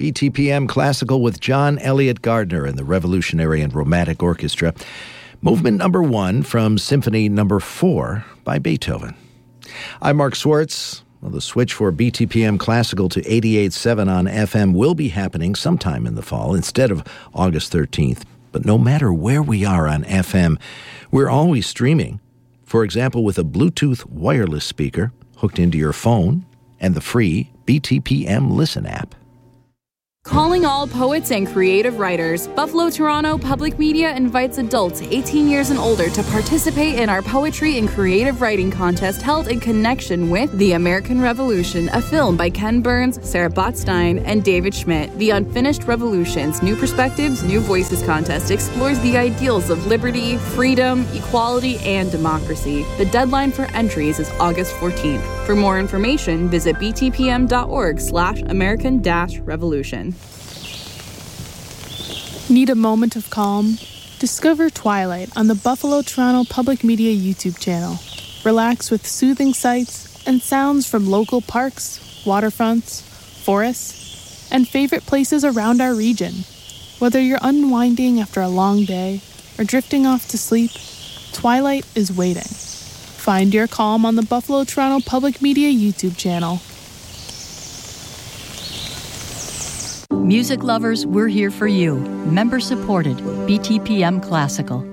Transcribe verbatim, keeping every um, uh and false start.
B T P M Classical with John Elliott Gardner and the Revolutionary and Romantic Orchestra. Movement number one from Symphony number four by Beethoven. I'm Mark Swartz. Well, the switch for B T P M Classical to eighty-eight point seven on F M will be happening sometime in the fall instead of August thirteenth. But no matter where we are on F M, we're always streaming. For example, with a Bluetooth wireless speaker hooked into your phone and the free B T P M Listen app. Calling all poets and creative writers, Buffalo Toronto Public Media invites adults eighteen years and older to participate in our poetry and creative writing contest held in connection with The American Revolution, a film by Ken Burns, Sarah Botstein, and David Schmidt. The Unfinished Revolutions, New Perspectives, New Voices contest explores the ideals of liberty, freedom, equality, and democracy. The deadline for entries is August fourteenth. For more information, visit btpm.org slash American dash revolution. Need a moment of calm? Discover Twilight on the Buffalo Toronto Public Media YouTube channel. Relax with soothing sights and sounds from local parks, waterfronts, forests, and favorite places around our region. Whether you're unwinding after a long day or drifting off to sleep, Twilight is waiting. Find your calm on the Buffalo Toronto Public Media YouTube channel. Music lovers, we're here for you. Member supported, B T P M Classical.